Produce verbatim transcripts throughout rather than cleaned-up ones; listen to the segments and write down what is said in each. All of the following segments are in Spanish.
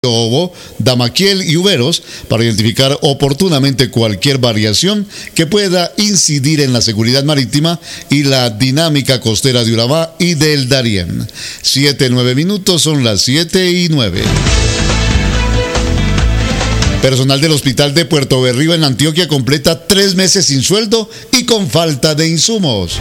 Obo, Damaquiel y Uberos para identificar oportunamente cualquier variación que pueda incidir en la seguridad marítima y la dinámica costera de Urabá y del Darién. Siete, nueve minutos, son las siete y nueve. Personal del Hospital de Puerto Berrío en Antioquia completa tres meses sin sueldo y con falta de insumos.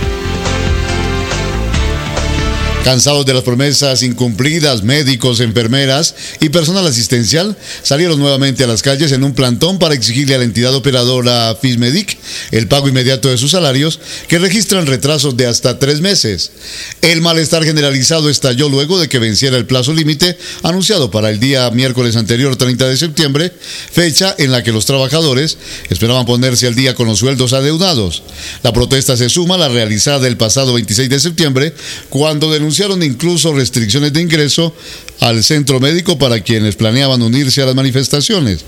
Cansados de las promesas incumplidas, médicos, enfermeras y personal asistencial salieron nuevamente a las calles en un plantón para exigirle a la entidad operadora FISMEDIC el pago inmediato de sus salarios, que registran retrasos de hasta tres meses. El malestar generalizado estalló luego de que venciera el plazo límite anunciado para el día miércoles anterior, treinta de septiembre, fecha en la que los trabajadores esperaban ponerse al día con los sueldos adeudados. La protesta se suma a la realizada el pasado veintiséis de septiembre, cuando denunciaron Anunciaron incluso restricciones de ingreso al centro médico para quienes planeaban unirse a las manifestaciones.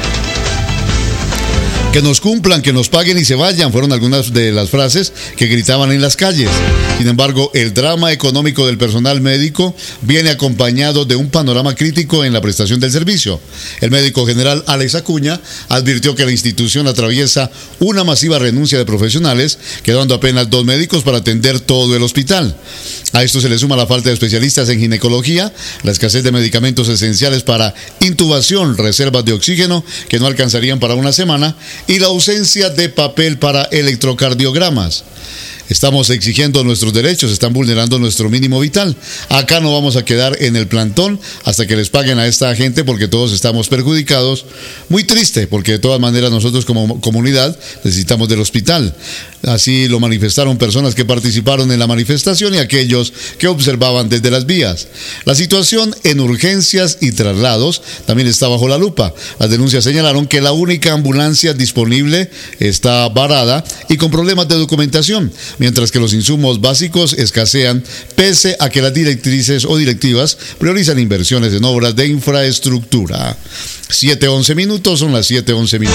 Que nos cumplan, que nos paguen y se vayan, fueron algunas de las frases que gritaban en las calles. Sin embargo, el drama económico del personal médico viene acompañado de un panorama crítico en la prestación del servicio. El médico general Alex Acuña advirtió que la institución atraviesa una masiva renuncia de profesionales, quedando apenas dos médicos para atender todo el hospital. A esto se le suma la falta de especialistas en ginecología, la escasez de medicamentos esenciales para intubación, reservas de oxígeno que no alcanzarían para una semana, y la ausencia de papel para electrocardiogramas. Estamos exigiendo nuestros derechos, están vulnerando nuestro mínimo vital. Acá no vamos a quedar en el plantón hasta que les paguen a esta gente, porque todos estamos perjudicados. Muy triste, porque de todas maneras nosotros como comunidad necesitamos del hospital. Así lo manifestaron personas que participaron en la manifestación y aquellos que observaban desde las vías. La situación en urgencias y traslados también está bajo la lupa. Las denuncias señalaron que la única ambulancia disponible está varada y con problemas de documentación, mientras que los insumos básicos escasean, pese a que las directrices o directivas priorizan inversiones en obras de infraestructura. siete once minutos, son las siete once minutos.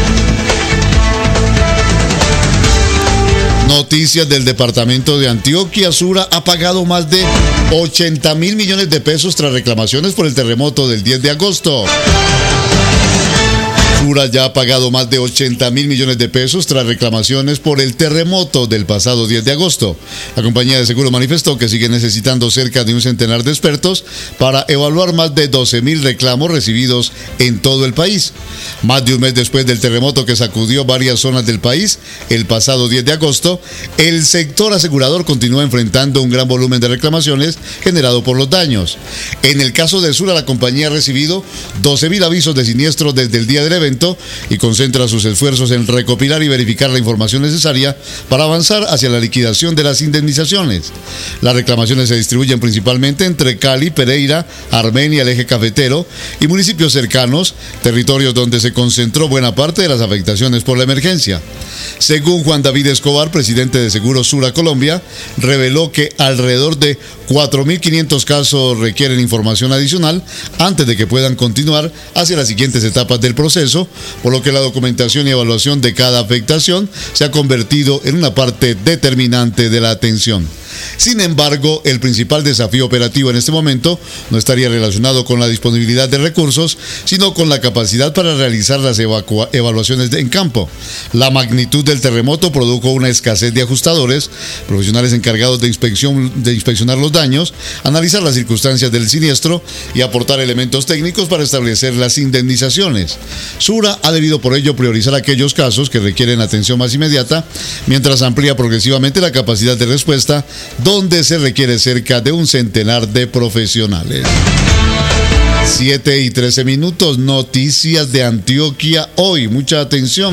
Noticias del departamento de Antioquia. Sura ha pagado más de ochenta mil millones de pesos tras reclamaciones por el terremoto del diez de agosto. Sura ya ha pagado más de ochenta mil millones de pesos tras reclamaciones por el terremoto del pasado diez de agosto. La compañía de seguro manifestó que sigue necesitando cerca de un centenar de expertos para evaluar más de doce mil reclamos recibidos en todo el país. Más de un mes después del terremoto que sacudió varias zonas del país el pasado diez de agosto, el sector asegurador continúa enfrentando un gran volumen de reclamaciones generado por los daños. En el caso de Sura, la compañía ha recibido doce mil avisos de siniestro desde el día del evento y concentra sus esfuerzos en recopilar y verificar la información necesaria para avanzar hacia la liquidación de las indemnizaciones. Las reclamaciones se distribuyen principalmente entre Cali, Pereira, Armenia, el eje cafetero y municipios cercanos, territorios donde se concentró buena parte de las afectaciones por la emergencia. Según Juan David Escobar, presidente de Seguros Sura Colombia, reveló que alrededor de cuatro mil quinientos casos requieren información adicional antes de que puedan continuar hacia las siguientes etapas del proceso, por lo que la documentación y evaluación de cada afectación se ha convertido en una parte determinante de la atención. Sin embargo, el principal desafío operativo en este momento no estaría relacionado con la disponibilidad de recursos, sino con la capacidad para realizar las evacua- evaluaciones de, en campo. La magnitud del terremoto produjo una escasez de ajustadores, profesionales encargados de, inspección, de inspeccionar los daños, analizar las circunstancias del siniestro y aportar elementos técnicos para establecer las indemnizaciones. Sura ha debido por ello priorizar aquellos casos que requieren atención más inmediata, mientras amplía progresivamente la capacidad de respuesta, donde se requiere cerca de un centenar de profesionales. siete y trece minutos, noticias de Antioquia hoy. Mucha atención.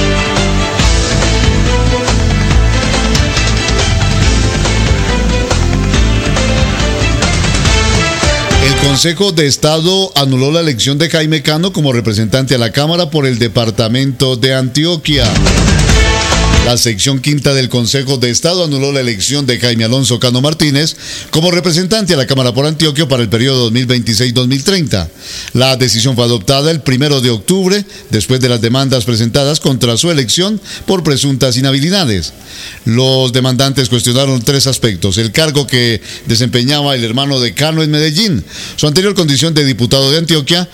El Consejo de Estado anuló la elección de Jaime Cano como representante a la Cámara por el departamento de Antioquia. La sección quinta del Consejo de Estado anuló la elección de Jaime Alonso Cano Martínez como representante a la Cámara por Antioquia para el periodo dos mil veintiséis dos mil treinta. La decisión fue adoptada el primero de octubre, después de las demandas presentadas contra su elección por presuntas inhabilidades. Los demandantes cuestionaron tres aspectos: el cargo que desempeñaba el hermano de Cano en Medellín, su anterior condición de diputado de Antioquia